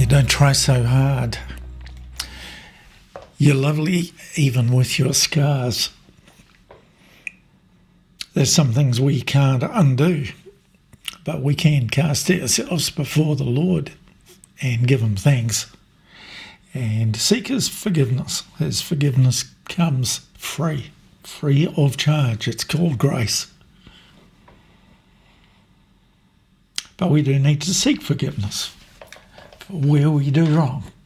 don't try so hard. You're lovely even with your scars. There's some things we can't undo, but we can cast ourselves before the Lord and give him thanks and seek his forgiveness. His forgiveness comes free of charge. It's called grace. But we do need to seek forgiveness for where we do wrong.